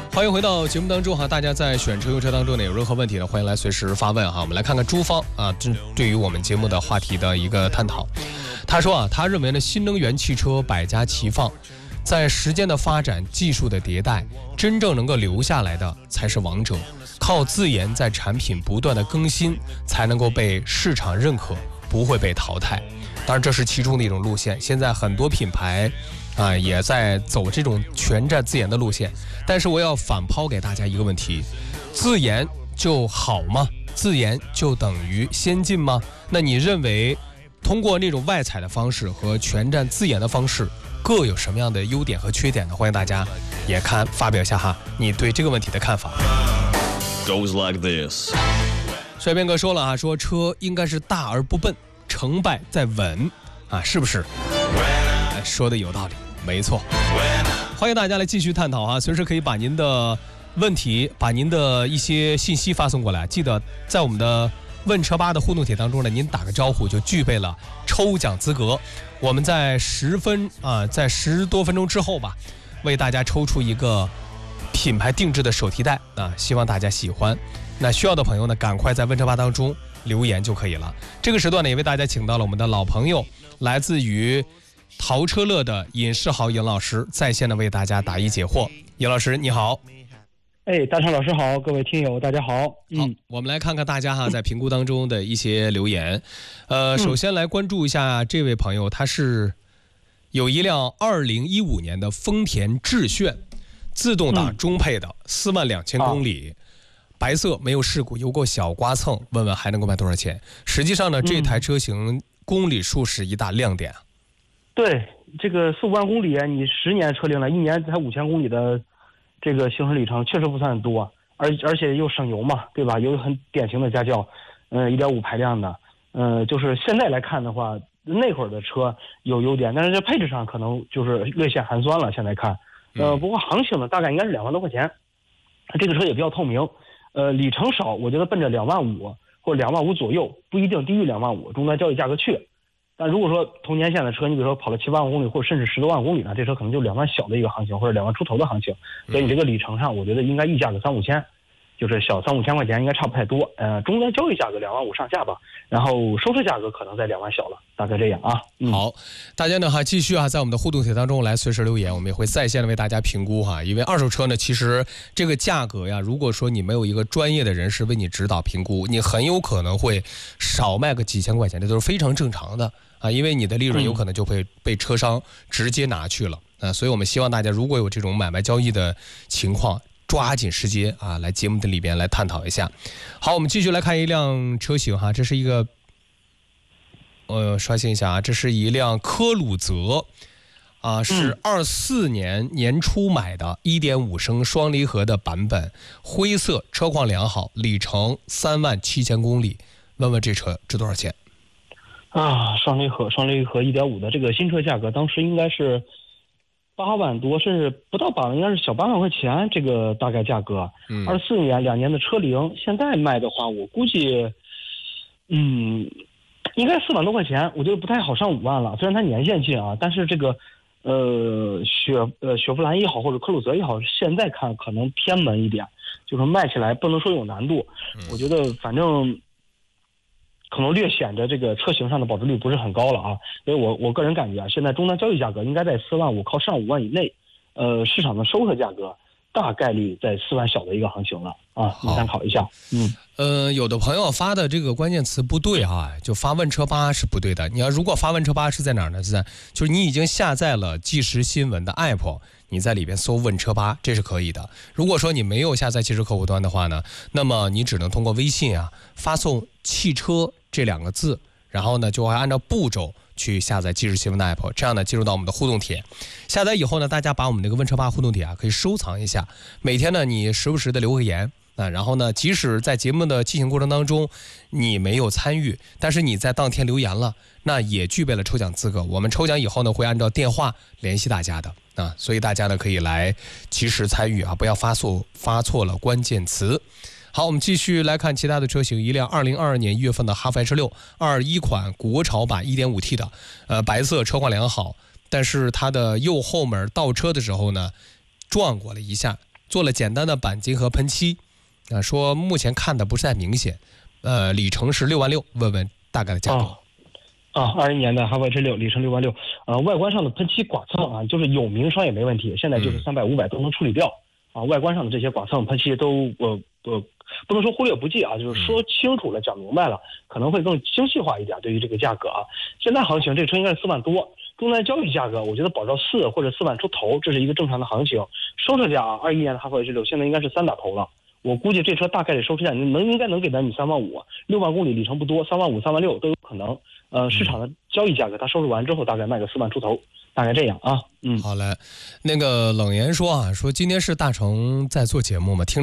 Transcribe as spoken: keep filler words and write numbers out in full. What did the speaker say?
欢迎回到节目当中哈，大家在选车用车当中呢有任何问题呢，欢迎来随时发问哈。我们来看看朱芳啊，这对于我们节目的话题的一个探讨。他说啊，他认为呢，新能源汽车百家齐放，在时间的发展、技术的迭代，真正能够留下来的才是王者。靠自研在产品不断的更新，才能够被市场认可，不会被淘汰。当然，这是其中的一种路线。现在很多品牌啊，也在走这种全站自研的路线。但是我要反抛给大家一个问题：自研就好吗？自研就等于先进吗？那你认为通过那种外采的方式和全站自研的方式各有什么样的优点和缺点呢？欢迎大家也看发表一下哈，你对这个问题的看法。 Goes like this。 帅边哥说了啊，说车应该是大而不笨，成败在稳啊，是不是？说的有道理，没错。欢迎大家来继续探讨啊，随时可以把您的问题、把您的一些信息发送过来。记得在我们的问车吧的互动帖当中呢，您打个招呼就具备了抽奖资格。我们在十分啊，在十多分钟之后吧，为大家抽出一个品牌定制的手提袋啊，希望大家喜欢。那需要的朋友呢，赶快在问车吧当中留言就可以了。这个时段呢，也为大家请到了我们的老朋友，来自于淘车乐的尹世豪尹老师，在线的为大家答疑解惑。尹老师你好。 哎，大成老师好，各位听友大家好。 嗯，好，我们来看看大家哈在评估当中的一些留言。呃，首先来关注一下这位朋友，他是有一辆二零一五年的丰田致炫，自动挡中配的，四万两千公里。啊，白色没有事故，有过小刮蹭，问问还能够卖多少钱？实际上呢，这台车型公里数是一大亮点。 对，这个四五万公里，你十年车龄了，一年才五千公里的这个行驶里程，确实不算多，而而且又省油嘛，对吧？有很典型的家轿，嗯，一点五排量的，嗯，就是现在来看的话，那会儿的车有优点，但是这配置上可能就是略显寒酸了。现在看，呃，不过行情呢，大概应该是两万多块钱，这个车也比较透明。呃，里程少，我觉得奔着两万五或者两万五左右，不一定低于两万五，终端交易价格去。但如果说同年限的车，你比如说跑了七万公里，或者甚至十多万公里呢，这车可能就两万小的一个行情，或者两万出头的行情。所以你这个里程上，我觉得应该溢价个三五千，就是小三五千块钱，应该差不太多。呃，终端交易价格两万五上下吧，然后收车价格可能在两万小了，大概这样啊。嗯、 好，大家呢哈继续啊，在我们的互动帖当中来随时留言，我们也会在线的为大家评估哈。因为二手车呢，其实这个价格呀，如果说你没有一个专业的人士为你指导评估，你很有可能会少卖个几千块钱，这都是非常正常的啊，因为你的利润有可能就会被车商直接拿去了啊。所以我们希望大家如果有这种买卖交易的情况，抓紧时间啊，来节目的里边来探讨一下。好，我们继续来看一辆车型哈，这是一个，呃，刷新一下啊，这是一辆科鲁泽，啊，是二四年年初买的，一点五升双离合的版本，灰色，车况良好，里程三万七千公里。问问这车值多少钱？ 啊，双离合，双离合一点五的这个新车价格，当时应该是八万多，甚至不到八万，应该是小八万块钱，这个大概价格。嗯，二四年两年的车龄，现在卖的话，我估计，嗯，应该四万多块钱，我觉得不太好上五万了。虽然它年限近啊，但是这个，呃，雪呃雪佛兰也好，或者科鲁泽也好，现在看可能偏门一点，就是卖起来不能说有难度。我觉得反正可能略显着这个车型上的保值率不是很高了啊，所以我我个人感觉啊，现在终端交易价格应该在四万五，靠上五万以内，呃，市场的收车价格大概率在四万小的一个行情了啊，你参考一下。嗯， 呃，有的朋友发的这个关键词不对啊，就发问车吧是不对的。你要如果发问车吧是在哪儿呢？是在就是你已经下载了即时新闻的 app， 你在里边搜问车吧，这是可以的。如果说你没有下载即时客户端的话呢，那么你只能通过微信啊发送汽车这两个字，然后呢就会按照步骤去下载即时新闻的 app， 这样呢进入到我们的互动帖。下载以后呢，大家把我们这个问车吧互动帖啊可以收藏一下，每天呢你时不时的留个言啊，然后呢即使在节目的进行过程当中你没有参与，但是你在当天留言了，那也具备了抽奖资格。我们抽奖以后呢会按照电话联系大家的啊，所以大家呢可以来及时参与啊，不要发错发错了关键词。好，我们继续来看其他的车型。一辆二零二二年一月份的哈弗 H 六二一款国潮版 一点五 T 的，呃，白色，车况良好，但是它的右后门倒车的时候呢，撞过了一下， 做了简单的钣金和喷漆，啊，说目前看的不是太明显，呃，里程是六万六，问问大概的价格。 啊啊，二一年的哈弗 H 六，里程六万六，呃，外观上的喷漆剐蹭啊，就是有明霜也没问题，现在就是三百五百都能处理掉啊。外观上的这些剐蹭喷漆都呃呃，不能说忽略不计啊，就是说清楚了讲明白了，可能会更精细化一点。对于这个价格啊，现在行情这车应该是四万多，中单交易价格我觉得保到四或者四万出头，这是一个正常的行情。收车价啊，二一年的哈弗 H 六现在应该是三打头了。我估计这车大概的收车价能应该能给到你三万五，六万公里里程不多，三万五、三万六都有可能。呃，市场的交易价格，它收拾完之后大概卖个四万出头，大概这样啊。嗯， 好嘞，那个冷言说啊，说今天是大成在做节目嘛，听。